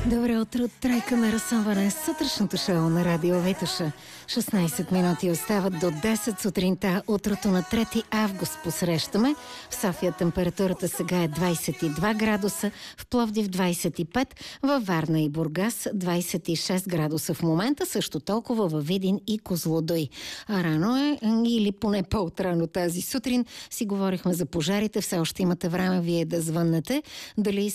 Добро утро, тройка на разсъмване. Сутрешното шоу на Радио Витоша. 16 минути остават до 10 сутринта. Утрото на 3 август посрещаме. В София температурата сега е 22 градуса, в Пловдив 25, във Варна и Бургас 26 градуса в момента, също толкова във Видин и Козлодуй. А рано е, или поне по-утрано тази сутрин, си говорихме за пожарите. Все още имате време вие да звъннете. Дали